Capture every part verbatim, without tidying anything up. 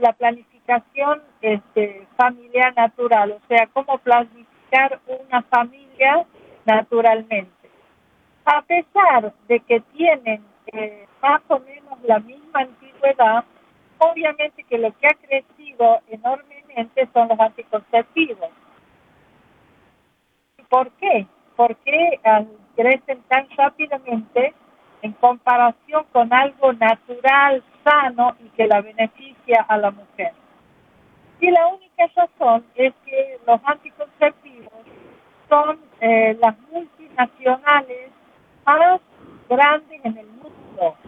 la planificación este, familiar natural, o sea, cómo planificar una familia naturalmente. A pesar de que tienen eh, más o menos la misma antigüedad, obviamente que lo que ha crecido enormemente son los anticonceptivos. ¿Por qué? Porque uh, crecen tan rápidamente en comparación con algo natural, sano y que la beneficia a la mujer. Y la única razón es que los anticonceptivos son eh, las multinacionales más grandes en el mundo. O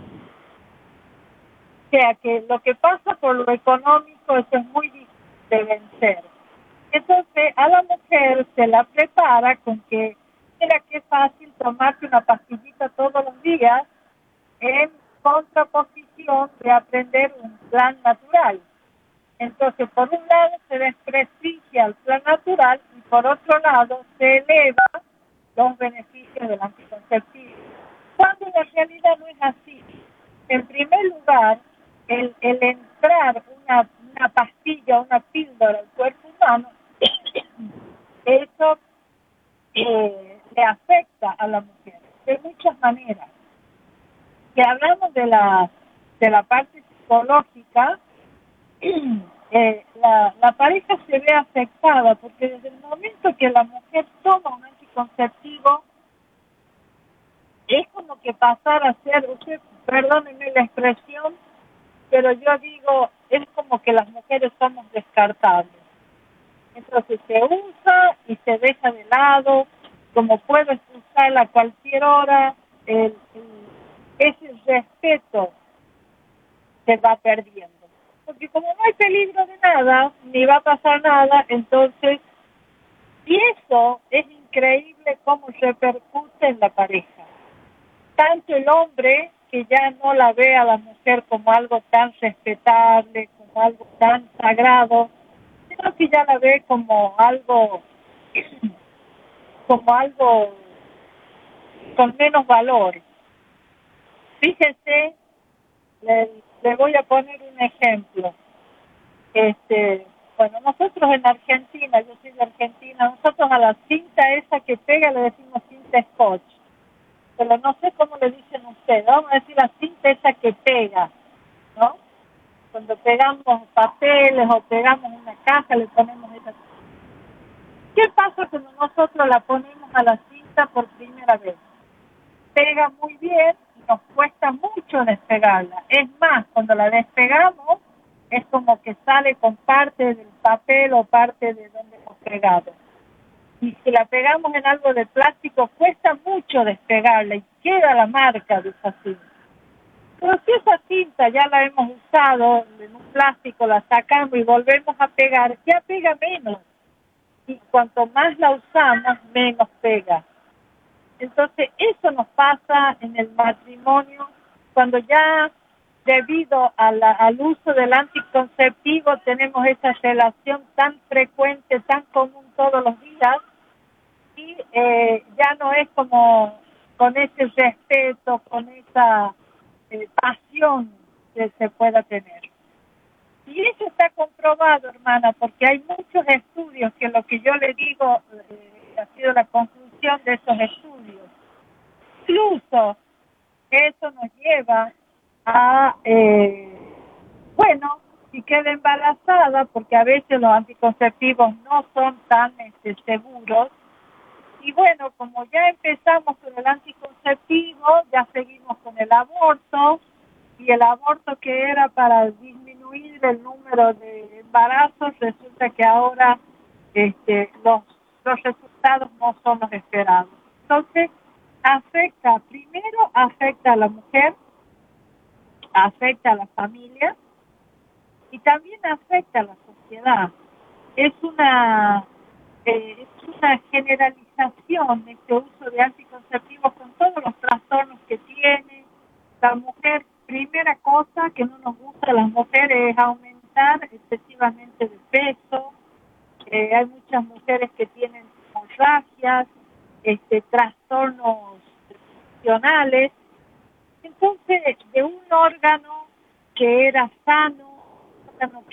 sea que lo que pasa por lo económico, eso es muy difícil de vencer. Entonces a la mujer se la prepara con que, mira qué fácil tomarte una pastillita todos los días en contraposición de aprender un plan natural. Entonces, por un lado se desprestigia el plan natural y por otro lado se eleva los beneficios del anticonceptivo. Cuando en realidad no es así. En primer lugar, el, el entrar una, una pastilla, una píldora al cuerpo humano, eso eh, le afecta a la mujer de muchas maneras. Si hablamos de la, de la parte psicológica, eh, la, la pareja se ve afectada porque desde el momento que la mujer toma un anticonceptivo, es como que pasar a ser, usted, perdónenme la expresión, pero yo digo, es como que las mujeres somos descartables. Entonces se usa y se deja de lado, como puedes usarla a cualquier hora, el, el, ese respeto se va perdiendo. Porque como no hay peligro de nada, ni va a pasar nada, entonces, y eso es increíble cómo repercute en la pareja. Tanto el hombre, que ya no la ve a la mujer como algo tan respetable, como algo tan sagrado, sino que ya la ve como algo, como algo con menos valor. Fíjese, le, le voy a poner un ejemplo. Este, bueno, nosotros en Argentina, yo soy de Argentina, nosotros a la cinta esa que pega le decimos cinta scotch. Pero no sé cómo le dicen ustedes, vamos a decir la cinta esa que pega, ¿no? Cuando pegamos papeles o pegamos una caja, le ponemos esa cinta. ¿Qué pasa cuando nosotros la ponemos a la cinta por primera vez? Pega muy bien y nos cuesta mucho despegarla. Es más, cuando la despegamos, es como que sale con parte del papel o parte de donde hemos pegado. Y si la pegamos en algo de plástico, cuesta mucho despegarla y queda la marca de esa cinta. Pero si esa cinta ya la hemos usado en un plástico, la sacamos y volvemos a pegar, ya pega menos. Y cuanto más la usamos, menos pega. Entonces, eso nos pasa en el matrimonio cuando ya, debido a la, al uso del anticonceptivo, tenemos esa relación tan frecuente, tan común todos los días, y eh, ya no es como con ese respeto, con esa eh, pasión que se pueda tener. Y eso está comprobado, hermana, porque hay muchos estudios que lo que yo le digo eh, ha sido la conclusión de esos estudios. Incluso eso nos lleva a, eh, bueno, si queda embarazada, porque a veces los anticonceptivos no son tan este, seguros. Y bueno, como ya empezamos con el anticonceptivo, ya seguimos con el aborto, y el aborto que era para disminuir el número de embarazos, resulta que ahora este, los, los resultados no son los esperados. Entonces, afecta, primero afecta a la mujer, afecta a la familia y también afecta a la sociedad. Es una, eh, es una generalización este uso de anticonceptivos con todos los trastornos que tiene. La mujer, primera cosa que no nos gusta a las mujeres es aumentar excesivamente de peso. Eh, hay muchas mujeres que tienen hemorragias, este, trastornos funcionales. Entonces, de un órgano que era sano, un órgano